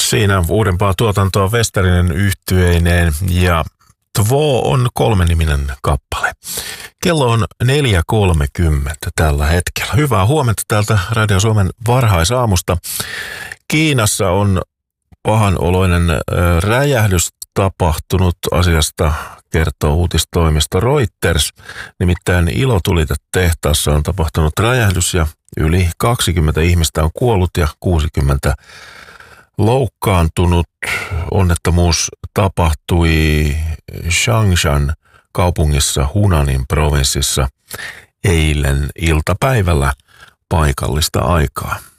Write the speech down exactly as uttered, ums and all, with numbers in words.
Siinä uudempaa tuotantoa Westerinen yhtyeineen ja Två on kolmeniminen kappale. Kello on neljä kolmekymmentä tällä hetkellä. Hyvää huomenta täältä Radio Suomen varhaisaamusta. Kiinassa on pahanoloinen räjähdys tapahtunut. Asiasta kertoo uutistoimisto Reuters. Nimittäin ilotulitetehtaassa on tapahtunut räjähdys ja yli kaksikymmentä ihmistä on kuollut ja kuusikymmentä loukkaantunut. Onnettomuus tapahtui Changshan kaupungissa Hunanin provinssissa eilen iltapäivällä paikallista aikaa.